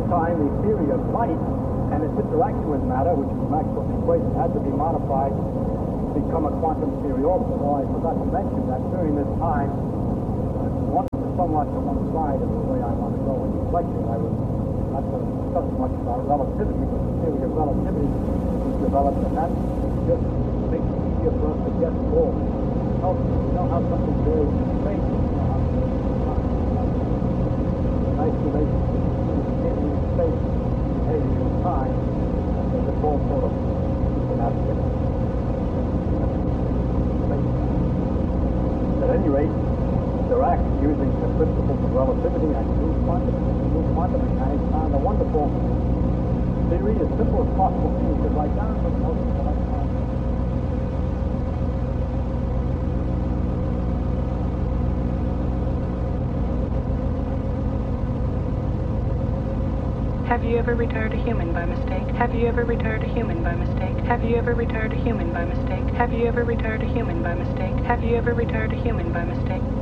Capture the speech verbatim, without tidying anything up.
time, the theory of light and its interaction with matter, which is Maxwell's equation, had to be modified to become a quantum theory also. Well, I forgot to mention that during this time, one somewhat to one side of the way I want to go in this lecture. I was not going to discuss much about relativity, but the theory of relativity was developed, and that just makes it easier for us to get more. Helps us to know how something varies in space. You know, how it varies in time. Nice relationship between behaving in space and behaving in time, and there's a whole sort of an aspect. At any rate, Dirac, using the principles of relativity and new quantum, new quantum mechanics, found a wonderful theory, as simple as possible thing you could write down for the motion of electrons. Have you ever retired a human by mistake? Have you ever retired a human by mistake? Have you ever retired a human by mistake? Have you ever retired a human by mistake? Have you ever retired a human by mistake?